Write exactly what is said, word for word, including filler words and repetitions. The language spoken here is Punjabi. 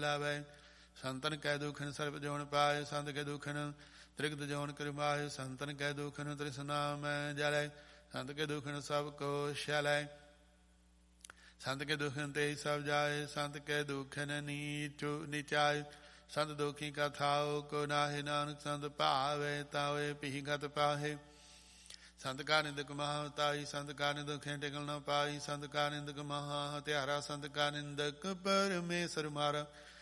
ਲਾਵੈ। ਸੰਤਨ ਕੈ ਦੁਖਨ ਸਰਬ ਜੋਨ ਪਾਏ, ਸੰਤ ਕੈ ਦੁਖਨ ਤ੍ਰਿਗਤ ਜੋਨ ਕਰਮਾਏ। ਸੰਤਨ ਕੈ ਦੁਖਨ ਤ੍ਰਿਸ਼ਨਾ ਮੈਂ ਜਲੈ, ਸੰਤ ਕੇ ਦੁਖਨ ਸਭ ਕੋ ਸ਼ਲੈ। ਸੰਤ ਕੇ ਦੁਖਨ ਤੇ ਸਭ ਜਾਏ, ਸੰਤ ਕੇ ਦੁਖਨ ਨੀਚੁ ਨਿਚਾਏ। ਸੰਤ ਦੁਖੀ ਕਾ ਥਾਉ ਕੋ ਨਾਹਿ, ਨਾਨਕ ਸੰਤ ਭਾਵੇ ਤਾਵੇ ਪੀਗਤ ਪਾਹੇ। ਸੰਤ ਕਾ ਨਿੰਦਕ ਮਹਾ ਤਾਈ, ਸੰਤ ਕਾ ਨਿੰਦਕ ਟਿਕਲ ਨ ਪਾਈ। ਸੰਤ ਕਾ ਨਿੰਦਕ ਮਹਾ ਹਤਿਆਰਾ, ਸੰਤ ਕਾ ਨਿੰਦਕ ਪਰਮੇਸ਼ਰ ਮਾਰਾ।